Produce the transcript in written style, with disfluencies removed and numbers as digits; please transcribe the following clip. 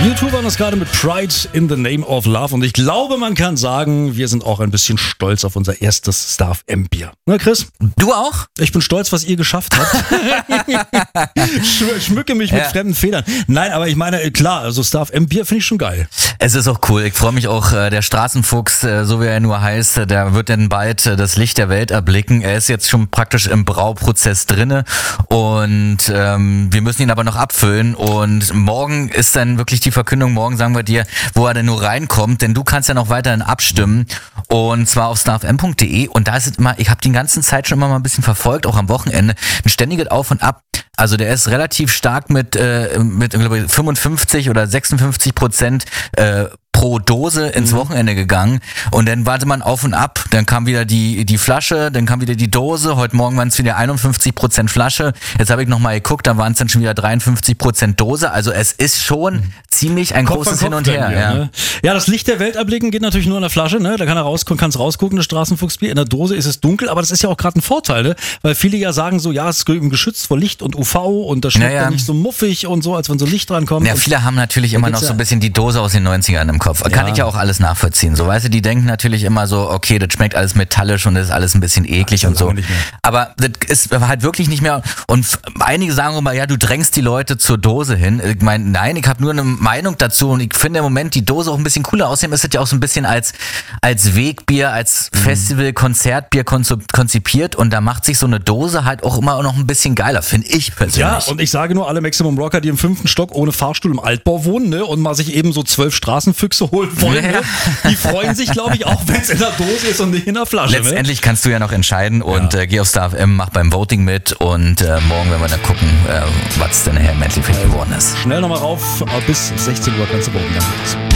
U2 waren das gerade mit Pride in the Name of Love und ich glaube, man kann sagen, wir sind auch ein bisschen stolz auf unser erstes Star FM Bier. Na Chris? Du auch? Ich bin stolz, was ihr geschafft habt. Schmücke mich mit fremden Federn. Nein, aber ich meine, klar, also Star FM Bier finde ich schon geil. Es ist auch cool. Ich freue mich auch, der Straßenfuchs, so wie er nur heißt, der wird dann bald das Licht der Welt erblicken. Er ist jetzt schon praktisch im Brauprozess drinne und wir müssen ihn aber noch abfüllen und morgen ist dann wirklich die Verkündung, morgen sagen wir dir, wo er denn nur reinkommt, denn du kannst ja noch weiterhin abstimmen und zwar auf starfm.de und da ist es immer, ich habe die ganze Zeit schon immer mal ein bisschen verfolgt, auch am Wochenende, ein ständiges Auf und Ab. Also der ist relativ stark mit glaube ich, 55 oder 56% pro Dose ins Wochenende gegangen und dann warte man auf und ab, dann kam wieder die Flasche, dann kam wieder die Dose, heute Morgen waren es wieder 51% Flasche, jetzt habe ich nochmal geguckt, da waren es dann schon wieder 53% Dose, also es ist schon ziemlich ein Kopf großes an Hin und Kopf her. hier, ne? Ja, das Licht der Welt erblicken geht natürlich nur in der Flasche, ne? Da kann er rausgucken, das Straßenfuchsbier, in der Dose ist es dunkel, aber das ist ja auch gerade ein Vorteil, ne? Weil viele ja sagen so, ja, es ist eben geschützt vor Licht und UV und das schmeckt dann nicht so muffig und so, als wenn so Licht drankommt. Ja, viele haben natürlich immer noch so ein bisschen die Dose aus den 90ern im Kopf. Kann ich ja auch alles nachvollziehen. So, weißt du, die denken natürlich immer so, okay, das schmeckt alles metallisch und das ist alles ein bisschen eklig und so. Aber das ist halt wirklich nicht mehr. Und einige sagen immer, ja, du drängst die Leute zur Dose hin. Ich meine, nein, ich habe nur eine Meinung dazu und ich finde im Moment die Dose auch ein bisschen cooler. Außerdem ist es ja auch so ein bisschen als Wegbier, als Festival, Konzertbier konzipiert und da macht sich so eine Dose halt auch immer noch ein bisschen geiler, finde ich persönlich. Ja, und ich sage nur alle Maximum Rocker, die im 5. Stock ohne Fahrstuhl im Altbau wohnen, ne, und mal sich eben so 12 Straßenfüchse holen wollen, ne, die freuen sich, glaube ich, auch, wenn es in der Dose ist und nicht in der Flasche. Letztendlich kannst du ja noch entscheiden und geh auf Star FM, mach beim Voting mit und morgen werden wir dann gucken, was denn nachher im Endeffekt geworden ist. Schnell nochmal rauf, bis 16 Uhr kannst du voten.